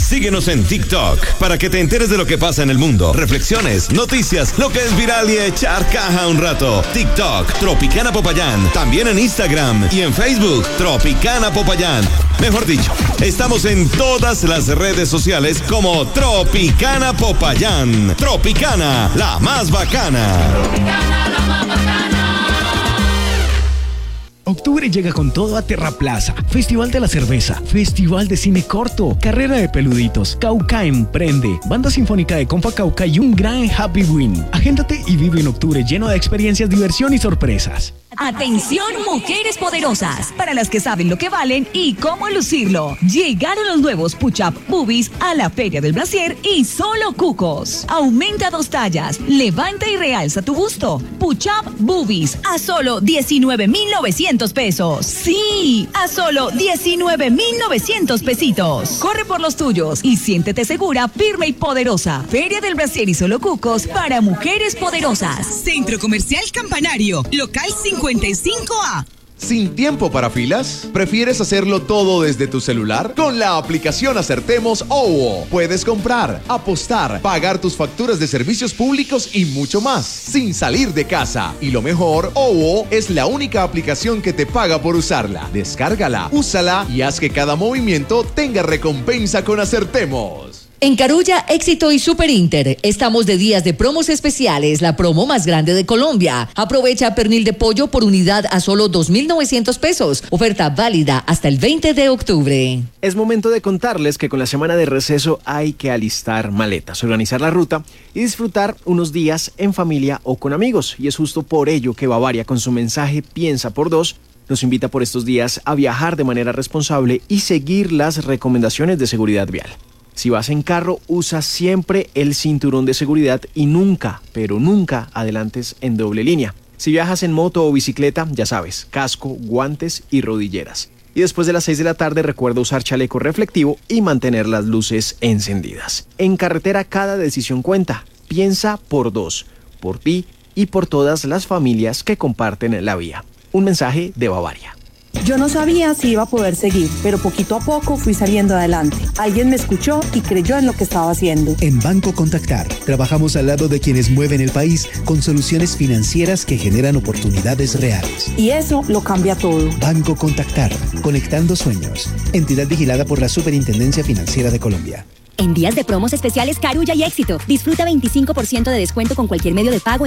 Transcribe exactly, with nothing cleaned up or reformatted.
Síguenos en TikTok para que te enteres de lo que pasa en el mundo. Reflexiones, noticias, lo que es viral y echar caja un rato. TikTok, Tropicana Popayán. También en Instagram y en Facebook, Tropicana Popayán. Mejor dicho, estamos en todas las redes sociales como Tropicana Popayán. Tropicana, la más bacana. Tropicana, la más bacana. Octubre llega con todo a Terraplaza. Festival de la Cerveza, Festival de Cine Corto, Carrera de Peluditos, Cauca Emprende, Banda Sinfónica de Compa Cauca y un gran Happy Win. Agéndate y vive un octubre lleno de experiencias, diversión y sorpresas. Atención, mujeres poderosas, para las que saben lo que valen y cómo lucirlo. Llegaron los nuevos Push-Up Boobies a la Feria del Brasier y solo cucos. Aumenta dos tallas, levanta y realza tu busto. Push-Up Boobies a solo diecinueve mil novecientos pesos. Sí, a solo diecinueve mil novecientos pesitos. Corre por los tuyos y siéntete segura, firme y poderosa. Feria del Brasier y solo cucos para mujeres poderosas. Centro Comercial Campanario, local cincuenta y cinco A. ¿Sin tiempo para filas? ¿Prefieres hacerlo todo desde tu celular? Con la aplicación Acertemos O W O puedes comprar, apostar, pagar tus facturas de servicios públicos y mucho más, sin salir de casa. Y lo mejor, O W O es la única aplicación que te paga por usarla. Descárgala, úsala y haz que cada movimiento tenga recompensa con Acertemos. En Carulla, Éxito y Super Inter, estamos de días de promos especiales, la promo más grande de Colombia. Aprovecha pernil de pollo por unidad a solo dos mil novecientos pesos. Oferta válida hasta el veinte de octubre. Es momento de contarles que con la semana de receso hay que alistar maletas, organizar la ruta y disfrutar unos días en familia o con amigos. Y es justo por ello que Bavaria, con su mensaje Piensa por dos, nos invita por estos días a viajar de manera responsable y seguir las recomendaciones de seguridad vial. Si vas en carro, usa siempre el cinturón de seguridad y nunca, pero nunca adelantes en doble línea. Si viajas en moto o bicicleta, ya sabes, casco, guantes y rodilleras. Y después de las seis de la tarde recuerda usar chaleco reflectivo y mantener las luces encendidas. En carretera cada decisión cuenta. Piensa por dos, por ti y por todas las familias que comparten la vía. Un mensaje de Bavaria. Yo no sabía si iba a poder seguir, pero poquito a poco fui saliendo adelante. Alguien me escuchó y creyó en lo que estaba haciendo. En Banco Contactar, trabajamos al lado de quienes mueven el país con soluciones financieras que generan oportunidades reales. Y eso lo cambia todo. Banco Contactar, conectando sueños. Entidad vigilada por la Superintendencia Financiera de Colombia. En días de promos especiales Carulla y Éxito, disfruta veinticinco por ciento de descuento con cualquier medio de pago